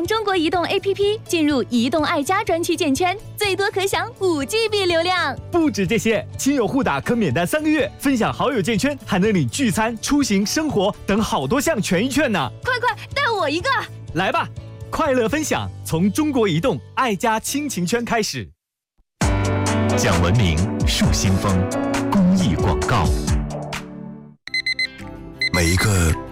中国移动 APP 进入移动爱家专区建圈，最多可享5GB 流量。 不止这些，亲友互打可免单3个月，分享好友建圈还能领聚餐、出行、生活等好多项权益券呢。 快带我一个！ 来吧，快乐分享从中国移动爱家亲情圈开始。 讲文明树新风公益广告。 每一个